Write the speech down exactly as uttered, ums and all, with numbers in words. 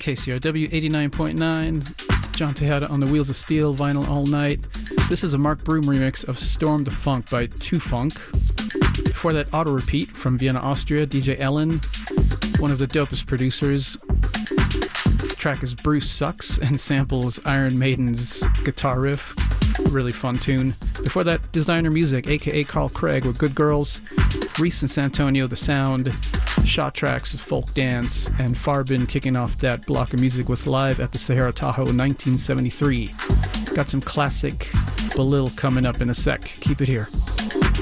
K C R W eighty-nine point nine. John Tejada on the Wheels of Steel vinyl all night. This is a Mark Broom remix of Storm the Funk by Two Funk. Before that, Auto Repeat from Vienna, Austria, D J Ellen, one of the dopest producers. The track is Bruce Sucks and samples Iron Maiden's guitar riff. Really fun tune. Before that, Designer Music, aka Carl Craig with Good Girls. Reese and Santonio, The Sound. Shot Tracks with Folk Dance, and Farbin kicking off that block of music with Live at the Sahara Tahoe nineteen seventy-three. Got some classic Belil coming up in a sec. Keep it here.